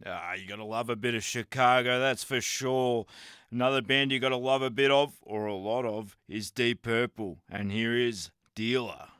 You got to love a bit of Chicago, that's for sure. Another band you got to love a bit of, or a lot of, is Deep Purple. And here is Dealer.